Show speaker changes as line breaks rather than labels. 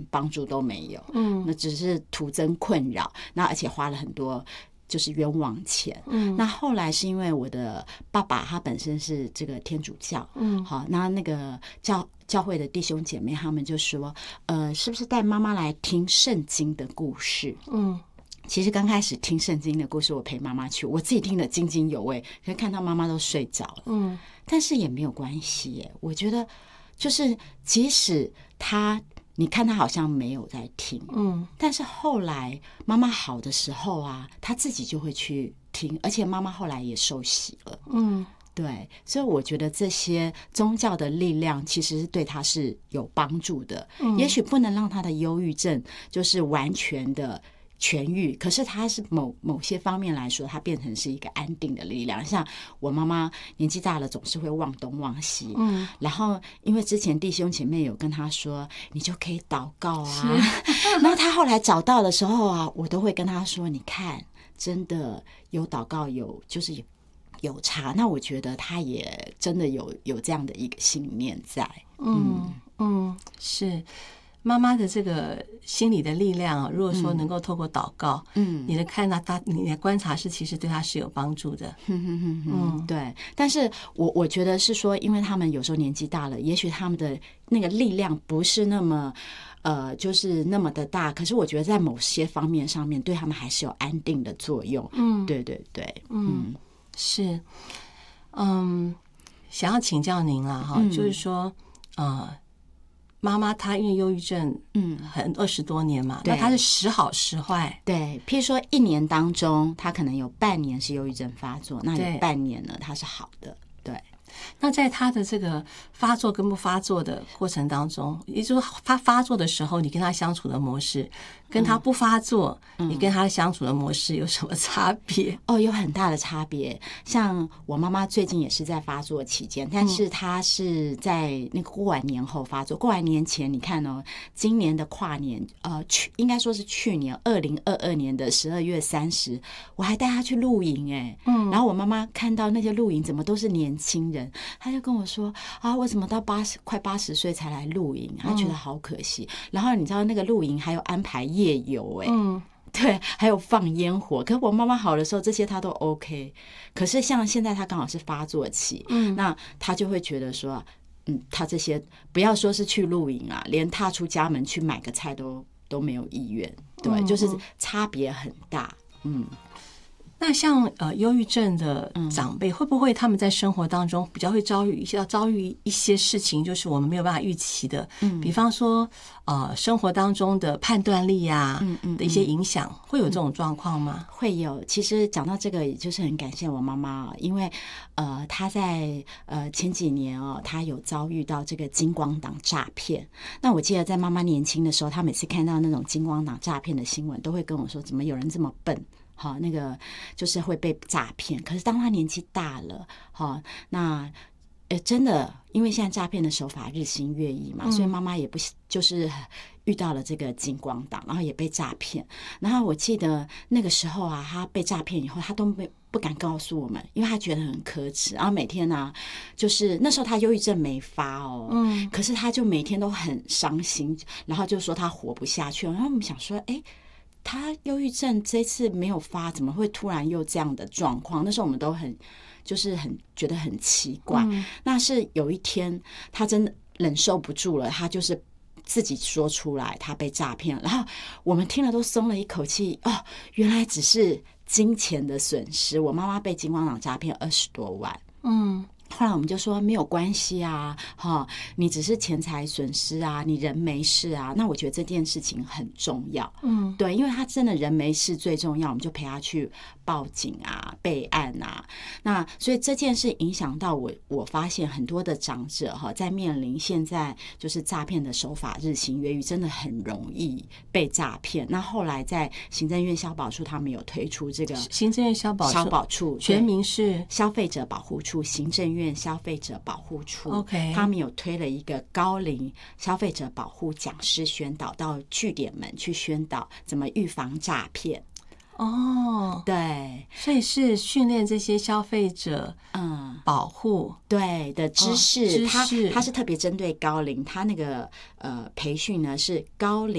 帮助都没有，那只是徒增困扰，那而且花了很多就是冤枉钱。那后来是因为我的爸爸他本身是这个天主教，好，那个教会的弟兄姐妹他们就说，是不是带妈妈来听圣经的故事？其实刚开始听圣经的故事，我陪妈妈去，我自己听得津津有味，可是看到妈妈都睡着了。但是也没有关系耶，我觉得就是即使你看他好像没有在听，但是后来妈妈好的时候啊，他自己就会去听，而且妈妈后来也受洗了。对，所以我觉得这些宗教的力量其实对他是有帮助的。也许不能让他的忧郁症就是完全的痊愈，可是它是某些方面来说，它变成是一个安定的力量。像我妈妈年纪大了，总是会忘东忘西，然后因为之前弟兄姐妹有跟她说，你就可以祷告啊，然后她后来找到的时候啊，我都会跟她说，你看，真的有祷告，就是有差。那我觉得她也真的有这样的一个信念在。
是。妈妈的这个心理的力量，如果说能够透过祷告，你的观察是其实对他是有帮助的。
对。但是我觉得是说，因为他们有时候年纪大了，也许他们的那个力量不是那么就是那么的大，可是我觉得在某些方面上面对他们还是有安定的作用。对对对，
是。想要请教您啦，就是说妈妈她因为忧郁症很20多年嘛，那她是时好时坏。
对，譬如说1年当中她可能有半年是忧郁症发作，那有半年呢她是好的。对，
那在她的这个发作跟不发作的过程当中，也就是说她发作的时候你跟她相处的模式，跟她不发作你跟她相处的模式有什么差别？
有很大的差别。像我妈妈最近也是在发作期间，但是她是在那个过完年后发作。过完年前你看今年的跨年应该说是去年2022年的12月30，我还带她去露营然后我妈妈看到那些露营怎么都是年轻人，她就跟我说啊，我怎么到快80岁才来露营，她觉得好可惜。然后你知道那个露营还有安排夜游对，还有放烟火。可是我妈妈好的时候这些她都 OK， 可是像现在她刚好是发作期，那她就会觉得说她这些不要说是去露营啊，连踏出家门去买个菜都没有意愿。对，就是差别很大。
那像忧郁症的长辈，会不会他们在生活当中比较会遭遇一些事情，就是我们没有办法预期的，比方说生活当中的判断力啊的一些影响，会有这种状况吗？
会有。其实讲到这个，也就是很感谢我妈妈，因为她在前几年她有遭遇到这个金光党诈骗。那我记得在妈妈年轻的时候，她每次看到那种金光党诈骗的新闻，都会跟我说，怎么有人这么笨？好，那个就是会被诈骗。可是当他年纪大了，好，那真的，因为现在诈骗的手法日新月异嘛，所以妈妈也不就是遇到了这个金光党，然后也被诈骗。然后我记得那个时候啊，他被诈骗以后，他都不敢告诉我们，因为他觉得很可耻。然后每天啊，就是那时候他忧郁症没发可是他就每天都很伤心，然后就说他活不下去。然后我们想说，他忧郁症这次没有发，怎么会突然又这样的状况？那时候我们都很觉得很奇怪。那是有一天他真的忍受不住了，他就是自己说出来他被诈骗，然后我们听了都松了一口气。原来只是金钱的损失，我妈妈被金光党诈骗20多万。后来我们就说没有关系啊，你只是钱财损失啊，你人没事啊。那我觉得这件事情很重要，对，因为他真的人没事最重要，我们就陪他去报警啊、备案啊。那所以这件事影响到我发现很多的长者在面临现在就是诈骗的手法日新月异，真的很容易被诈骗。那后来在行政院消保处他们有推出这个
行政院消保处全名是
消费者保护处，行政院消费者保护处。
OK，
他们有推了一个高龄消费者保护讲师宣导，到据点们去宣导怎么预防诈骗。对，
所以是训练这些消费者保护
对的知识。他是特别针对高龄，他那个培训呢是高龄